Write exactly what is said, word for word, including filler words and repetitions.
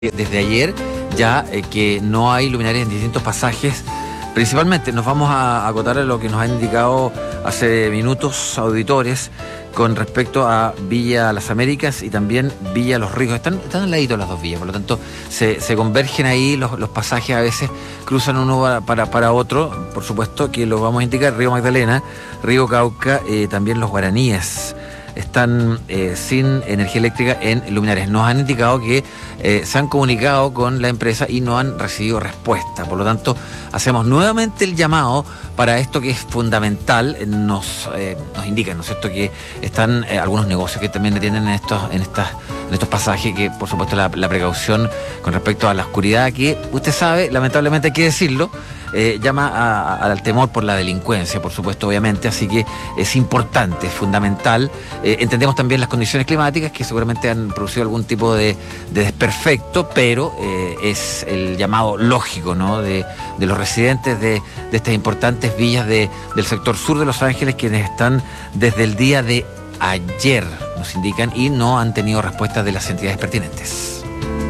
Desde ayer ya eh, que no hay luminarias en distintos pasajes. Principalmente nos vamos a acotar a lo que nos han indicado hace minutos auditores con respecto a Villa Las Américas y también Villa Los Ricos. Están, están al ladito las dos villas, por lo tanto se, se convergen ahí los, los pasajes, a veces cruzan uno para, para, para otro. Por supuesto que lo vamos a indicar: Río Magdalena, Río Cauca, eh, también los guaraníes están eh, sin energía eléctrica en luminarias. Nos han indicado que eh, se han comunicado con la empresa y no han recibido respuesta. Por lo tanto, hacemos nuevamente el llamado para esto que es fundamental. Nos, eh, nos indican, ¿no es cierto?, que están eh, algunos negocios que también tienen en estos, en estas, en estos pasajes, que por supuesto la, la precaución con respecto a la oscuridad, que usted sabe, lamentablemente hay que decirlo, Eh, llama a, a, al temor por la delincuencia, por supuesto, obviamente, así que es importante, es fundamental. Eh, entendemos también las condiciones climáticas que seguramente han producido algún tipo de, de desperfecto, pero eh, es el llamado lógico, ¿no?, de, de los residentes de, de estas importantes villas de, del sector sur de Los Ángeles, quienes están desde el día de ayer, nos indican, y no han tenido respuesta de las entidades pertinentes.